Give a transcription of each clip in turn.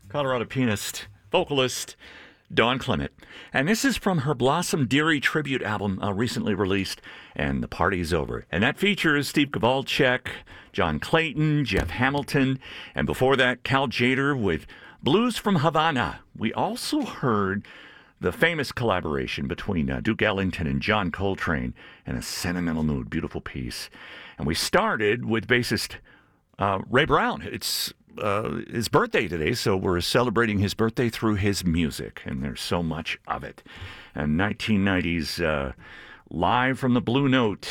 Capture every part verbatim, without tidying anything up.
Colorado pianist, vocalist, Dawn Clement. And this is from her Blossom Dearie tribute album uh, recently released, and the party's over. And that features Steve Kowalczyk, John Clayton, Jeff Hamilton, and before that, Cal Tjader with Blues from Havana. We also heard the famous collaboration between uh, Duke Ellington and John Coltrane in A Sentimental Mood, beautiful piece. And we started with bassist uh, Ray Brown. It's uh, his birthday today, so we're celebrating his birthday through his music, and there's so much of it. And nineteen nineties uh, Live from the Blue Note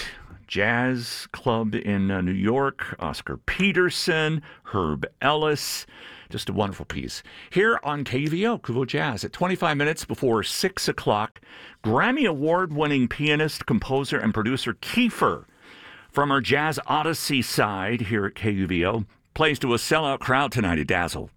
Jazz Club in uh, New York, Oscar Peterson, Herb Ellis. Just a wonderful piece. Here on K U V O, Kuvo Jazz, at twenty-five minutes before six o'clock, Grammy Award-winning pianist, composer, and producer Kiefer, from our Jazz Odyssey side here at K U V O, plays to a sellout crowd tonight at Dazzle.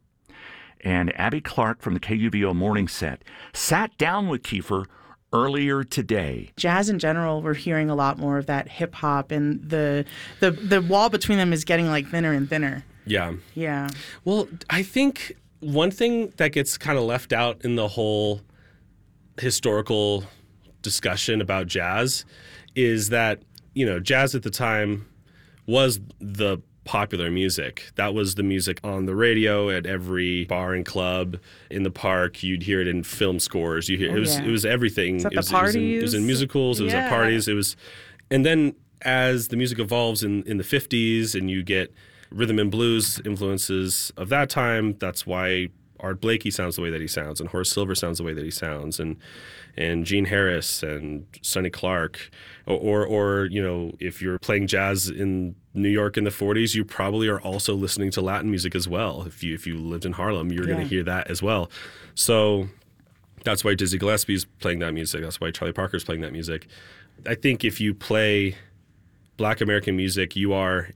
And Abby Clark from the K U V O Morning Set sat down with Kiefer earlier today. Jazz in general, we're hearing a lot more of that hip hop, and the the the wall between them is getting like thinner and thinner. Yeah. Yeah. Well, I think one thing that gets kind of left out in the whole historical discussion about jazz is that, you know, jazz at the time was the popular music. That was the music on the radio at every bar and club, in the park. You'd hear it in film scores. You hear Oh, it was yeah. it was everything. It's at it the was, it was in, it was in parties. musicals. It was at Yeah. parties. It was, and then as the music evolves in in the fifties, and you get rhythm and blues influences of that time. That's why Art Blakey sounds the way that he sounds, and Horace Silver sounds the way that he sounds, and and Gene Harris and Sonny Clark, or, or or you know, if you're playing jazz in New York in the forties, you probably are also listening to Latin music as well. If you if you lived in Harlem, you're Yeah. going to hear that as well. So that's why Dizzy Gillespie's playing that music. That's why Charlie Parker's playing that music. I think if you play Black American music, you are.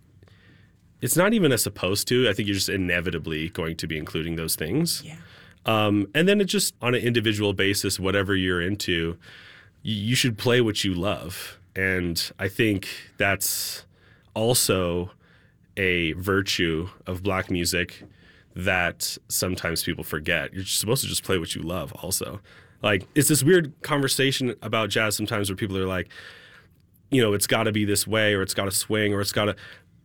It's not even a supposed to. I think you're just inevitably going to be including those things. Yeah. Um, and then it just, on an individual basis, whatever you're into, you, you should play what you love. And I think that's also a virtue of Black music that sometimes people forget. You're supposed to just play what you love also. Like, it's this weird conversation about jazz sometimes where people are like, you know, it's got to be this way, or it's got to swing, or it's got to...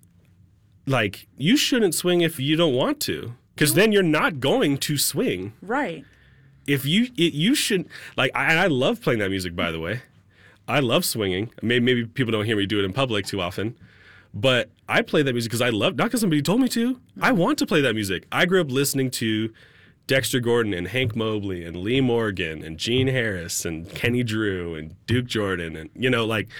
Like, you shouldn't swing if you don't want to, because then you're not going to swing. Right. If you, it, you should, like, I, and I love playing that music, by the way. I love swinging. Maybe, maybe people don't hear me do it in public too often, but I play that music because I love, not because somebody told me to. I want to play that music. I grew up listening to Dexter Gordon and Hank Mobley and Lee Morgan and Gene Harris and Kenny Drew and Duke Jordan, and, you know, like,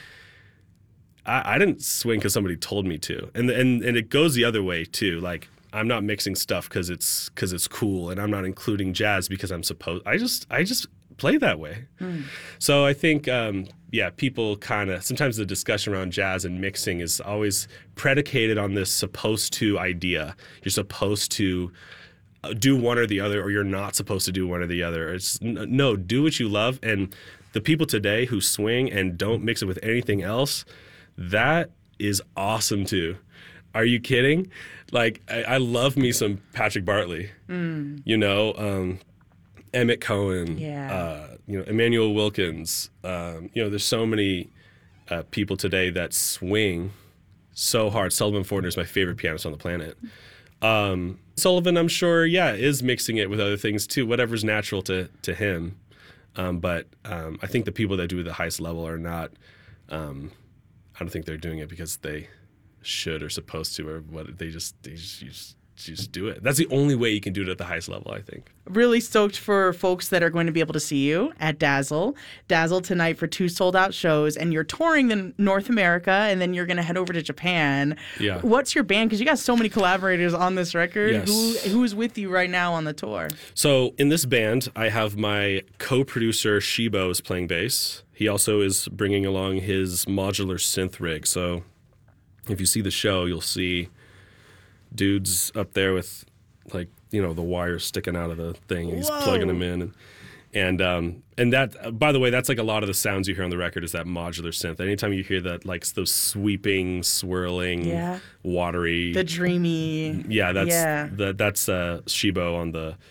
I, I didn't swing because somebody told me to, and and and it goes the other way too. Like, I'm not mixing stuff because it's because it's cool, and I'm not including jazz because I'm supposed. I just I just play that way. Mm. So I think um, yeah, people kind of sometimes the discussion around jazz and mixing is always predicated on this supposed to idea. You're supposed to do one or the other, or you're not supposed to do one or the other. It's no, do what you love. And the people today who swing and don't mix it with anything else, that is awesome too. Are you kidding? Like, I, I love me some Patrick Bartley, mm. you know, um, Emmett Cohen, yeah. uh, you know, Emmanuel Wilkins. Um, you know, there's so many uh, people today that swing so hard. Sullivan Fortner is my favorite pianist on the planet. Um, Sullivan, I'm sure, yeah, is mixing it with other things too, whatever's natural to, to him. Um, but um, I think the people that do the highest level are not, um, I don't think they're doing it because they should or supposed to, or what they just, they just, you just, you just do it. That's the only way you can do it at the highest level, I think. Really stoked for folks that are going to be able to see you at Dazzle. Dazzle tonight for two sold-out shows, and you're touring the North America, and then you're going to head over to Japan. Yeah. What's your band? Because you got so many collaborators on this record. Yes. Who Who's with you right now on the tour? So in this band, I have my co-producer, Shibo, is playing bass. He also is bringing along his modular synth rig. So if you see the show, you'll see dudes up there with, like, you know, the wires sticking out of the thing. He's Whoa. plugging them in. And and um, and that, by the way, that's like a lot of the sounds you hear on the record is that modular synth. Anytime you hear that, like, those sweeping, swirling, Yeah. watery. The dreamy. Yeah, that's Yeah. The, that's uh, Shibo on the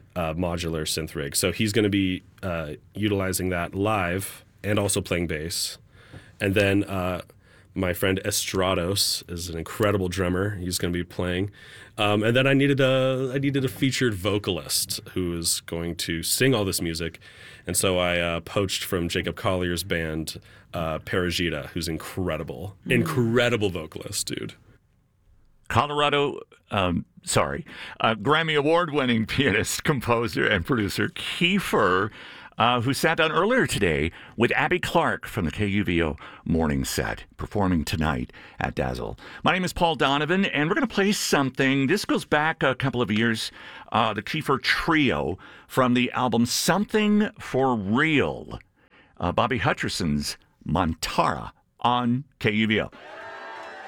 uh, modular synth rig. So he's going to be uh, utilizing that live and also playing bass. And then uh, my friend Estrados is an incredible drummer. He's going to be playing. Um, and then I needed a I needed a featured vocalist who is going to sing all this music. And so I uh, poached from Jacob Collier's band, uh, Parajita, who's incredible. Mm. Incredible vocalist, dude. Colorado, um, sorry, uh, Grammy Award-winning pianist, composer, and producer Kiefer, uh, who sat down earlier today with Abby Clark from the K U V O Morning Set, performing tonight at Dazzle. My name is Paul Donovan, and we're going to play something. This goes back a couple of years, uh, the Kiefer Trio from the album Something for Real, uh, Bobby Hutcherson's Montara on K U V O.